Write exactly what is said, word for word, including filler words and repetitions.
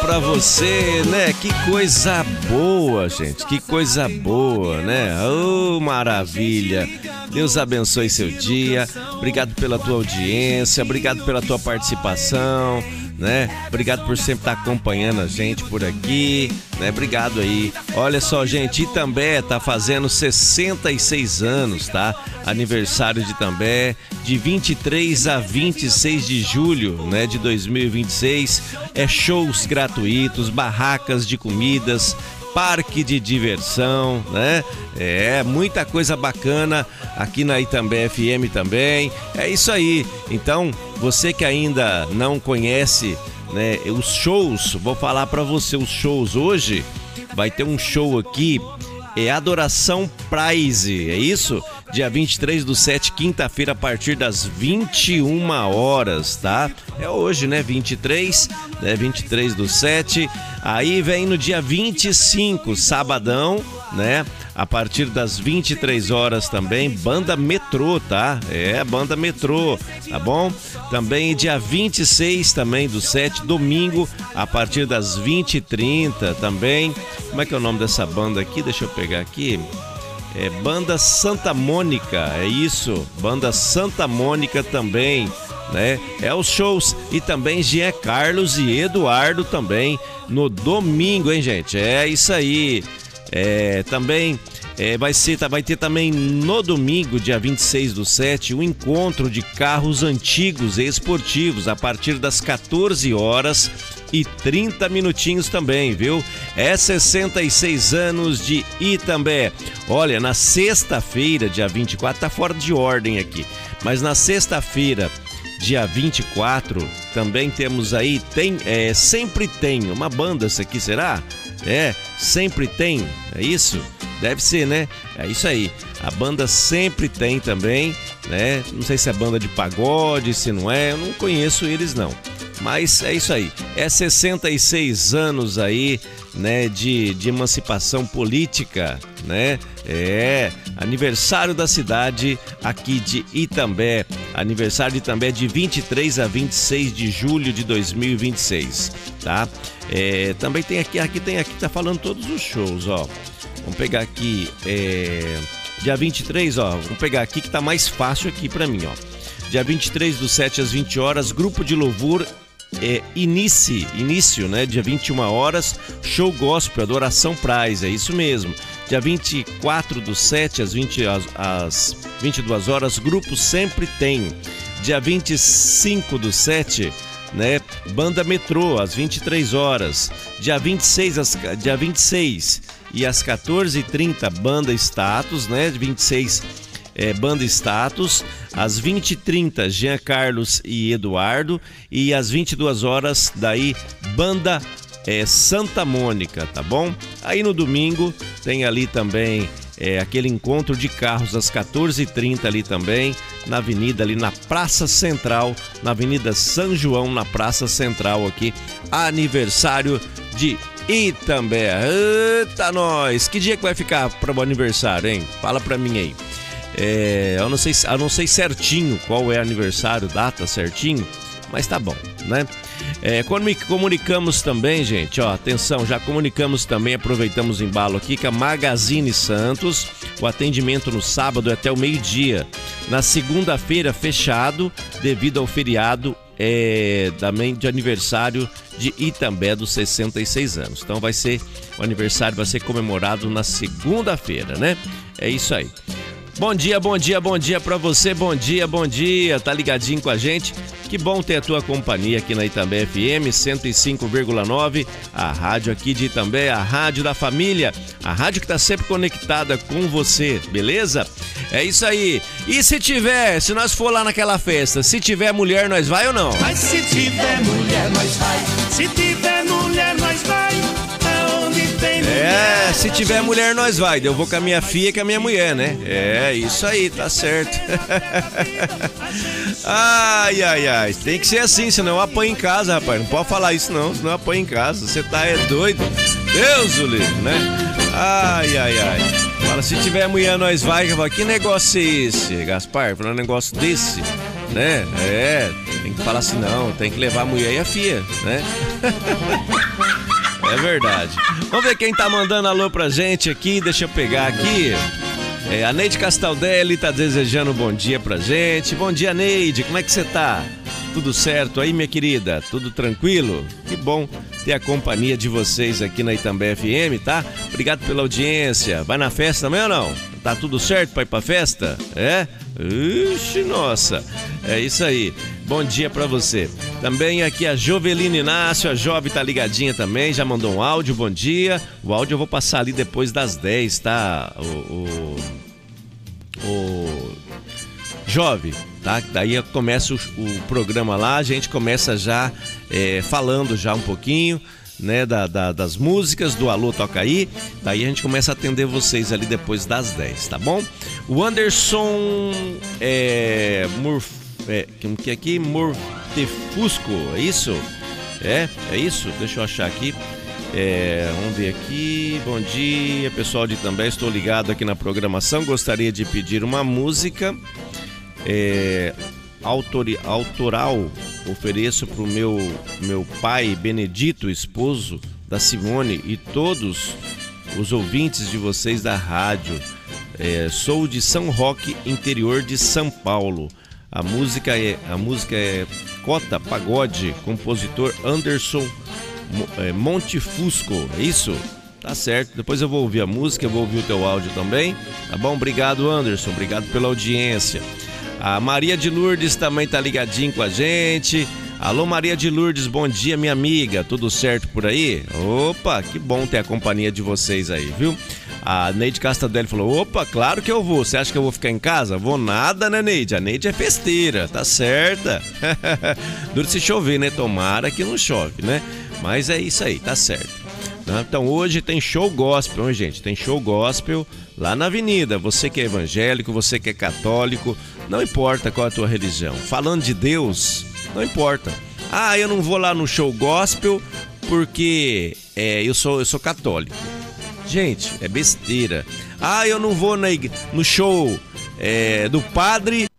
pra você, né? Que coisa boa, gente, que coisa boa, né? Oh, maravilha. Deus abençoe seu dia. Obrigado pela tua audiência, obrigado pela tua participação, né? Obrigado por sempre estar acompanhando a gente por aqui, né? Obrigado aí. Olha só, gente, Itambé tá fazendo sessenta e seis anos, tá? Aniversário de Itambé, de vinte e três a vinte e seis de julho, né, de dois mil e vinte e seis. É shows gratuitos, barracas de comidas, parque de diversão, né? É, muita coisa bacana aqui na Itambé F M também. É isso aí. Então, você que ainda não conhece, né, os shows, vou falar pra você os shows hoje. Vai ter um show aqui, é Adoração Praise, é isso? Dia vinte e três do sete, quinta-feira, a partir das vinte e uma horas, tá? É hoje, né? vinte e três, né? vinte e três do sete. Aí vem no dia vinte e cinco, sabadão, né? A partir das vinte e três horas também, Banda Metrô, tá? É, Banda Metrô, tá bom? Também dia vinte e seis também do sete, domingo, a partir das vinte e trinta também. Como é que é o nome dessa banda aqui? Deixa eu pegar aqui. É Banda Santa Mônica, é isso, Banda Santa Mônica também, né? É os shows. E também Jean Carlos e Eduardo também no domingo, hein, gente? É isso aí. É, também é, vai, ser, vai ter também no domingo, dia vinte e seis do sete, um encontro de carros antigos e esportivos a partir das quatorze horas e trinta minutinhos também, viu? É sessenta e seis anos de Itambé. Olha, na sexta-feira, dia vinte e quatro, tá fora de ordem aqui, mas na sexta-feira, dia vinte e quatro, também temos aí, tem, é, Sempre Tem, uma banda essa aqui, será? É, Sempre Tem, é isso? Deve ser, né? É isso aí. A banda Sempre Tem também, né? Não sei se é banda de pagode, se não é, eu não conheço eles não. Mas é isso aí. É sessenta e seis anos aí, né, de, de emancipação política, né? É, aniversário da cidade aqui de Itambé. Aniversário de Itambé de vinte e três a vinte e seis de julho de dois mil e vinte e seis, tá? É, também tem aqui, aqui tem aqui, tá falando todos os shows, ó. Vamos pegar aqui, é, dia vinte e três, ó, vamos pegar aqui que tá mais fácil aqui pra mim, ó. Dia vinte e três do sete às vinte horas, grupo de louvor, é, inicie, início, né? Dia vinte e uma horas, show gospel, Adoração Praise, é isso mesmo. Dia vinte e quatro do sete às vinte, às, às vinte e duas horas, grupo Sempre Tem. Dia vinte e cinco do sete, né? Banda Metrô, às vinte e três horas. Dia vinte e seis, às, dia vinte e seis e às quatorze e trinta, Banda Status, né? vinte e seis, é, Banda Status. Às vinte e trinta, Jean Carlos e Eduardo. E às vinte e duas horas, daí, Banda é, Santa Mônica, tá bom? Aí no domingo tem ali também é, aquele encontro de carros às quatorze e trinta ali também, na avenida ali na Praça Central, na Avenida São João, na Praça Central aqui, aniversário de Itambé. Eita nós! Que dia que vai ficar para o aniversário, hein? Fala pra mim aí. É, eu não sei, eu não sei certinho qual é o aniversário, data certinho, mas tá bom, né? É, comunicamos também, gente, ó, atenção, já comunicamos também, aproveitamos o embalo aqui, que a Magazine Santos, o atendimento no sábado é até o meio-dia. Na segunda-feira, fechado, devido ao feriado é, também de aniversário de Itambé dos sessenta e seis anos. Então vai ser, o aniversário vai ser comemorado na segunda-feira, né? É isso aí. Bom dia, bom dia, bom dia pra você, bom dia, bom dia, tá ligadinho com a gente? Que bom ter a tua companhia aqui na Itambé F M cento e cinco vírgula nove, a rádio aqui de Itambé, a rádio da família, a rádio que tá sempre conectada com você, beleza? É isso aí. E se tiver, se nós for lá naquela festa, se tiver mulher, nós vai ou não? Mas se tiver mulher, nós vai, se tiver mulher, nós vai. É, se tiver mulher, nós vai. Eu vou com a minha filha e com a minha mulher, né? É, isso aí, tá certo. Ai, ai, ai. Tem que ser assim, senão eu apanho em casa, rapaz. Não pode falar isso, não, senão eu apanho em casa. Você tá é doido. Deus o livre, né? Ai, ai, ai. Fala, se tiver mulher, nós vai. Que negócio é esse, Gaspar? Falar um negócio desse, né? É, tem que falar assim, não. Tem que levar a mulher e a filha, né? É verdade. Vamos ver quem tá mandando alô pra gente aqui. Deixa eu pegar aqui. É, a Neide Castaldelli tá desejando um bom dia pra gente. Bom dia, Neide. Como é que você tá? Tudo certo aí, minha querida? Tudo tranquilo? Que bom ter a companhia de vocês aqui na Itambé F M, tá? Obrigado pela audiência. Vai na festa também ou não? Tá tudo certo pra ir pra festa? É? Ixi, nossa. É isso aí. Bom dia pra você. Também aqui a Jovelina Inácio, a Jove tá ligadinha também, já mandou um áudio, bom dia. O áudio eu vou passar ali depois das dez, tá? O, o, o Jove, tá? Daí começa o, o programa lá, a gente começa já é, falando já um pouquinho, né, da, da, das músicas, do Alô Toca Aí. Daí a gente começa a atender vocês ali depois das dez, tá bom? O Anderson é, Murf, é, que aqui, Mortefusco, é isso? É, é isso? Deixa eu achar aqui. É, vamos ver aqui. Bom dia, pessoal de Itambé, estou ligado aqui na programação. Gostaria de pedir uma música é, autori, autoral. Ofereço para o meu, meu pai Benedito, esposo da Simone, e todos os ouvintes de vocês da rádio. É, sou de São Roque, interior de São Paulo. A música é, a música é Cota Pagode, compositor Anderson Montefusco, é isso? Tá certo, depois eu vou ouvir a música, eu vou ouvir o teu áudio também, tá bom? Obrigado, Anderson, obrigado pela audiência. A Maria de Lourdes também tá ligadinho com a gente. Alô, Maria de Lourdes, bom dia, minha amiga, tudo certo por aí? Opa, que bom ter a companhia de vocês aí, viu? A Neide Castaldelli falou, opa, claro que eu vou, você acha que eu vou ficar em casa? Vou nada, né, Neide? A Neide é festeira, tá certa. Duro se chover, né? Tomara que não chove, né? Mas é isso aí, tá certo. Então hoje tem show gospel, hein, gente? Tem show gospel lá na avenida. Você que é evangélico, você que é católico, não importa qual é a tua religião. Falando de Deus, não importa. Ah, eu não vou lá no show gospel porque é, eu, sou, eu sou católico. Gente, é besteira. Ah, eu não vou na igre... no show é, do padre